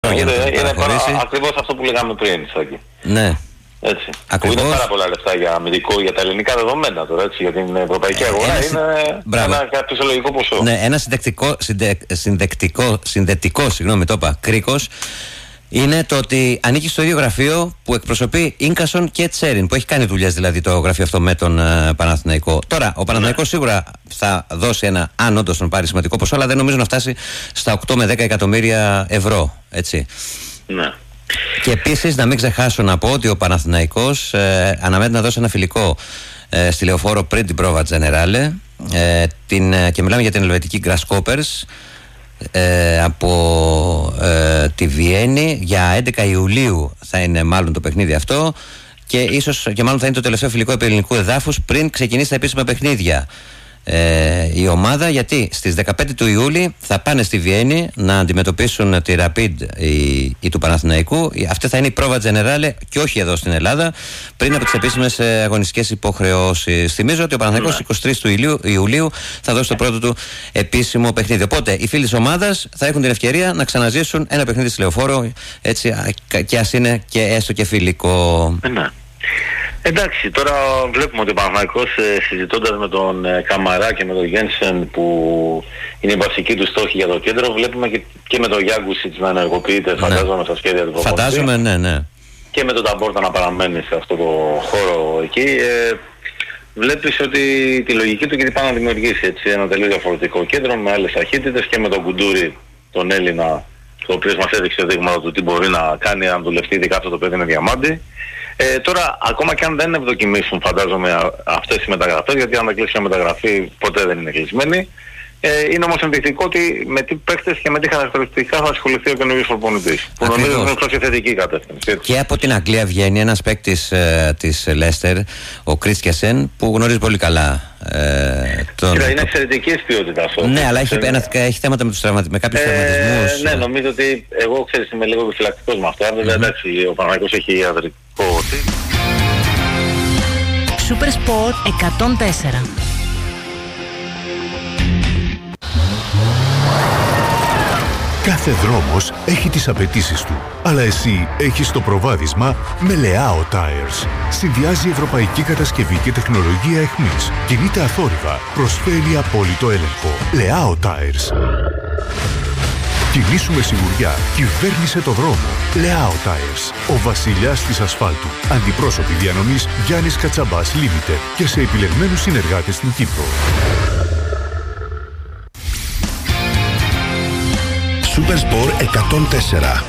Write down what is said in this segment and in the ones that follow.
Είναι ακριβώς αυτό που λέγαμε πριν, Σάκη. Ναι. Έτσι. Ακριβώς. Είναι πάρα πολλά λεφτά για αμυντικό, για τα ελληνικά δεδομένα τώρα, έτσι, για την ευρωπαϊκή αγορά είναι ένα φυσιολογικό ποσό. Ναι, ένα συνδετικό, κρίκος, είναι το ότι ανήκει στο ίδιο γραφείο που εκπροσωπεί Ίνκασον και Τσέριν, που έχει κάνει δουλειές δηλαδή το γραφείο αυτό με τον Παναθηναϊκό. Τώρα, ο Παναθηναϊκός σίγουρα θα δώσει ένα, αν όντως τον πάρει σημαντικό ποσό, αλλά δεν νομίζω να φτάσει στα 8 με 10 εκατομμύρια ευρώ, έτσι. Ναι. Και επίσης να μην ξεχάσω να πω ότι ο Παναθηναϊκός αναμένει να δώσει ένα φιλικό στη Λεωφόρο πριν την πρόβα Τζενεράλε, και μιλάμε για την ελβετική Grasshoppers από τη Βιέννη. Για 11 Ιουλίου θα είναι μάλλον το παιχνίδι αυτό, και ίσως και μάλλον θα είναι το τελευταίο φιλικό επί ελληνικού εδάφους πριν ξεκινήσει τα επίσημα παιχνίδια η ομάδα, γιατί στις 15 του Ιούλη θα πάνε στη Βιέννη να αντιμετωπίσουν τη Rapid η του Παναθηναϊκού. Αυτή θα είναι η πρόβα Τζενεράλε και όχι εδώ στην Ελλάδα, πριν από τις επίσημες αγωνιστικές υποχρεώσεις. Θυμίζω ότι ο Παναθηναϊκός 23 του Ιουλίου θα δώσει το πρώτο του επίσημο παιχνίδι. Οπότε οι φίλοι της ομάδας θα έχουν την ευκαιρία να ξαναζήσουν ένα παιχνίδι στη Λεωφόρο, έτσι, και ας είναι και έστω και φιλικό. Εντάξει, τώρα βλέπουμε ότι ο Παναθηναϊκός, συζητώντας με τον Καμαρά και με τον Γένσεν, που είναι η βασική του στόχη για το κέντρο, βλέπουμε και με τον Γιάγκουσιτς να ενεργοποιείται, φαντάζομαι, στα σχέδια του προπονητή. Φαντάζομαι, ναι. Και με τον Ταμπόρτα να παραμένει σε αυτό το χώρο εκεί. Βλέπεις ότι τη λογική του και τι πάει να δημιουργήσει, έτσι, ένα τελείως διαφορετικό κέντρο με άλλες ταχύτητες, και με τον Κουντούρη, τον Έλληνα, ο οποίος μας έδειξε δείγματα του τι μπορεί να κάνει αν δουλευτεί, ειδικά αυτό το παιδί είναι διαμάντι. Τώρα, ακόμα και αν δεν ευδοκιμήσουν, φαντάζομαι, αυτές οι μεταγραφές, γιατί αν δεν κλείσει μια μεταγραφή ποτέ δεν είναι κλεισμένη, είναι όμως ενδεικτικό ότι με τι παίχτες και με τι χαρακτηριστικά θα ασχοληθεί ο καινούργιος προπονητής. Που νομίζω είναι προς τη θετική κατεύθυνση. Και από την Αγγλία βγαίνει ένας παίκτης της Λέστερ, ο Κρίστιασεν, που γνωρίζει πολύ καλά είναι εξαιρετικής ποιότητας. Ναι, αλλά έχει θέματα με κάποιους τραυματισμούς. Ναι, νομίζω ότι εγώ, ξέρεις, είμαι λίγο επιφυλακτικός με αυτό. Βέβαια, εντάξει, ο Παναθηναϊκός έχει ιατρικό. Super Sport 104. Κάθε δρόμος έχει τις απαιτήσεις του, αλλά εσύ έχεις το προβάδισμα με Leao Tires. Συνδυάζει ευρωπαϊκή κατασκευή και τεχνολογία εχμής. Κινείται αθόρυβα, προσφέρει απόλυτο έλεγχο. Leao Tires. Κινήσου με σιγουριά, κυβέρνησε το δρόμο. Leao Tires, ο βασιλιάς της ασφάλτου. Αντιπρόσωποι διανομής Γιάννης Κατσαμπάς Limited και σε επιλεγμένους συνεργάτες στην Κύπρο. Super Sport 104.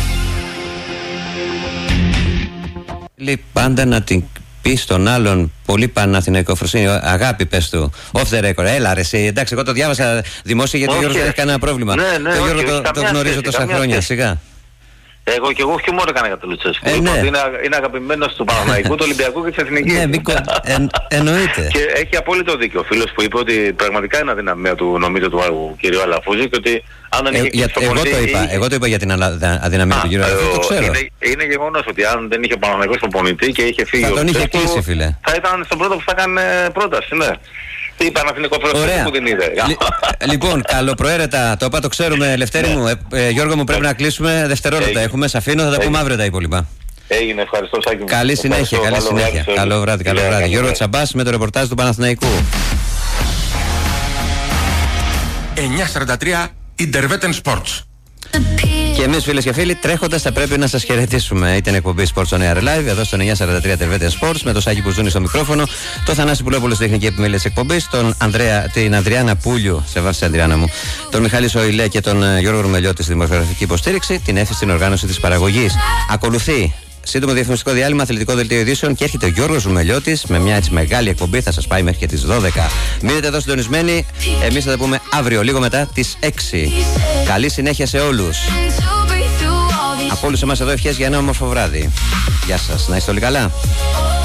Πάντα να την πει στον άλλον πολύ παναθηναϊκό φροσύνη, αγάπη πες του, off the record, έλα ρε εσύ, εντάξει, εγώ το διάβασα δημόσια γιατί ο Γιώργος δεν έχει κανένα πρόβλημα. Ναι, το Γιώργο το γνωρίζω τόσα χρόνια, σιγά. Εγώ και εγώ χιούμορ έκανα για τον Λουτσέσκου. Είναι αγαπημένος του Παναθηναϊκού, του Ολυμπιακού και της Εθνικής. Ναι, εννοείται. Και έχει απόλυτο δίκιο ο φίλος που είπε ότι πραγματικά είναι αδυναμία του, νομίζω, του κ. Αλαφούζη, και ότι αν δεν είχε εγώ το είπα για την αδυναμία του κ. Αλαφούζη, το ξέρω. Είναι γεγονός ότι αν δεν είχε ο Παναθηναϊκός προπονητή και είχε φύγει ο Λουτσέσκου, θα ήταν στον πρώτο που θα έκανε πρόταση, ναι. Τι Παναθηναϊκό φροντίδα που την είδε. Λοιπόν, καλοπροαίρετα, το είπα, το ξέρουμε, Λευτέρη μου. Γιώργο μου, πρέπει να κλείσουμε. Δευτερόλεπτα έχουμε. Σε αφήνω, θα τα πούμε αύριο τα υπόλοιπα. Έγινε, ευχαριστώ, Σάκη. Καλή συνέχεια. Καλό βράδυ. Γιώργο Τσαμπάς με το ρεπορτάζ του Παναθηναϊκού. 9:43 Interveten Sports. Και εμείς, φίλες και φίλοι, τρέχοντας θα πρέπει να σας χαιρετήσουμε. Ήταν η εκπομπή Sports on Air Live εδώ στο 943 Interveten Sports, με τον Σάκη Μπουζούνη στο μικρόφωνο, τον Θανάση Πουλόπουλο στη τεχνική επιμέλεια της εκπομπής, την Ανδριάνα Πούλιου, σε βάση Ανδριάνα μου, τον Μιχάλη Σοηλέ και τον Γιώργο Ρουμελιώτη στη δημοσιογραφική υποστήριξη, την Εύη στην οργάνωση της παραγωγής. Ακολουθεί σύντομο διαφημιστικό διάλειμμα, αθλητικό δελτίο ειδήσεων, και έρχεται ο Γιώργος Ρουμελιώτης με μια έτσι μεγάλη εκπομπή. Θα σας πάει μέχρι και τις 12. Μείνετε εδώ συντονισμένοι. Εμείς θα τα πούμε αύριο, λίγο μετά τις 6. Καλή συνέχεια σε όλους. Από όλους εμάς εδώ ευχές για ένα όμορφο βράδυ. Γεια σας, να είστε όλοι καλά.